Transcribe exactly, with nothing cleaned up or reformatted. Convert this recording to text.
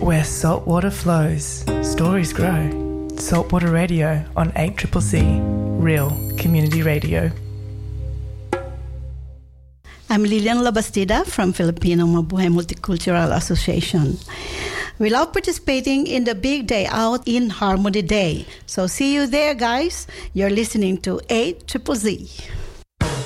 Where saltwater flows, stories grow. Saltwater Radio on eight C C C, real community radio. I'm Lilian Labastida from Filipino Mabuhay Multicultural Association. We love participating in the big day out in Harmony Day. So see you there, guys. You're listening to eight C C C.